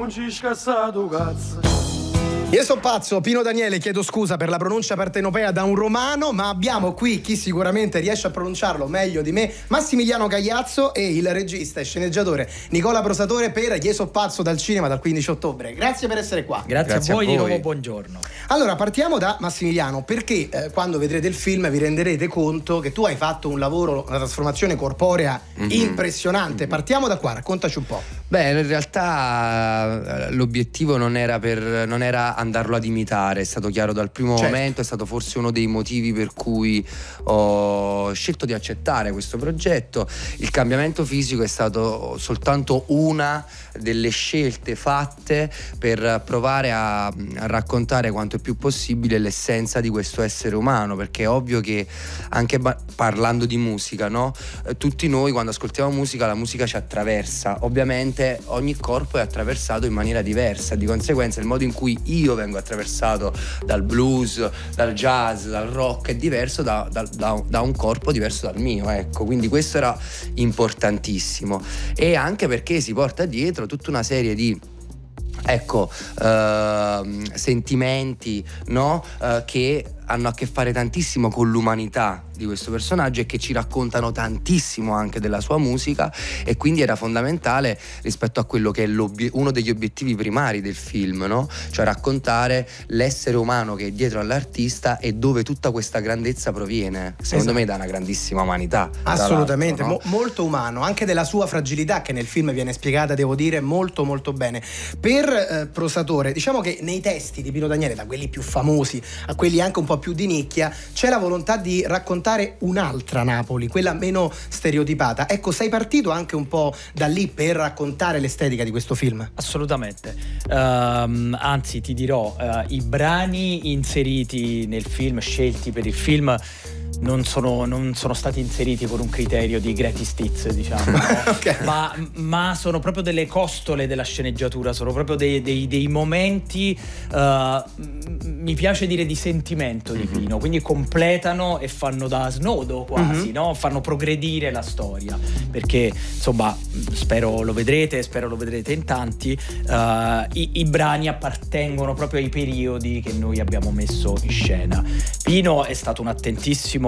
non ci scassato cazzo. Io sono pazzo, Pino Daniele, chiedo scusa per la pronuncia partenopea da un romano, ma abbiamo qui chi sicuramente riesce a pronunciarlo meglio di me, Massimiliano Cagliazzo, e il regista e sceneggiatore Nicola Prosatore per Io so pazzo dal cinema dal 15 ottobre. Grazie per essere qua. Grazie a voi, di nuovo buongiorno. Allora, partiamo da Massimiliano, perché quando vedrete il film vi renderete conto che tu hai fatto un lavoro, una trasformazione corporea impressionante. Partiamo da qua, raccontaci un po'. Beh, in realtà l'obiettivo non era andarlo ad imitare, è stato chiaro dal primo momento, è stato forse uno dei motivi per cui ho scelto di accettare questo progetto. Il cambiamento fisico è stato soltanto una delle scelte fatte per provare a raccontare quanto è più possibile l'essenza di questo essere umano, perché è ovvio che anche parlando di musica, no? Tutti noi quando ascoltiamo musica, la musica ci attraversa, ovviamente ogni corpo è attraversato in maniera diversa, di conseguenza il modo in cui io vengo attraversato dal blues, dal jazz, dal rock è diverso da un corpo diverso dal mio, ecco, quindi questo era importantissimo, e anche perché si porta dietro tutta una serie di sentimenti, no? Che hanno a che fare tantissimo con l'umanità di questo personaggio e che ci raccontano tantissimo anche della sua musica, e quindi era fondamentale rispetto a quello che è uno degli obiettivi primari del film, no? Cioè raccontare l'essere umano che è dietro all'artista e dove tutta questa grandezza proviene, secondo me da una grandissima umanità. Assolutamente, no? Molto umano, anche della sua fragilità che nel film viene spiegata, devo dire, molto molto bene. Per Prosatore, diciamo che nei testi di Pino Daniele, da quelli più famosi a quelli anche un po' più di nicchia, c'è la volontà di raccontare un'altra Napoli, quella meno stereotipata. Ecco, sei partito anche un po' da lì per raccontare l'estetica di questo film? Assolutamente, anzi ti dirò, i brani inseriti nel film, scelti per il film, non sono stati inseriti con un criterio di greatest hits, diciamo, no? Okay. ma sono proprio delle costole della sceneggiatura, sono proprio dei momenti, mi piace dire, di sentimento di Pino, quindi completano e fanno da snodo quasi, no? Fanno progredire la storia, perché insomma spero lo vedrete in tanti. I brani appartengono proprio ai periodi che noi abbiamo messo in scena. Pino è stato un attentissimo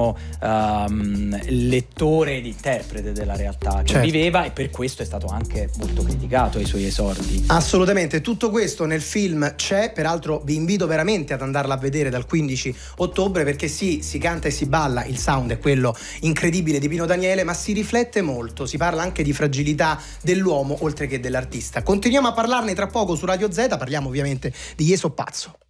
lettore ed interprete della realtà che viveva, e per questo è stato anche molto criticato ai suoi esordi. Assolutamente, tutto questo nel film c'è, peraltro vi invito veramente ad andarla a vedere dal 15 ottobre, perché sì, si canta e si balla, il sound è quello incredibile di Pino Daniele, ma si riflette molto, si parla anche di fragilità dell'uomo oltre che dell'artista. Continuiamo a parlarne tra poco su Radio Z, parliamo ovviamente di Io so pazzo.